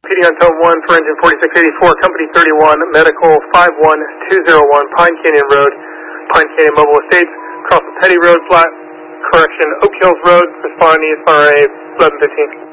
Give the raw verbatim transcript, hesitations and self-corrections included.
P D on tone one for engine forty-six eighty-four, company thirty-one, medical five one two zero one, Pine Canyon Road, Pine Canyon Mobile Estates, across the Petty Road, flat, correction, Oak Hills Road, responding E S R A eleven fifteen.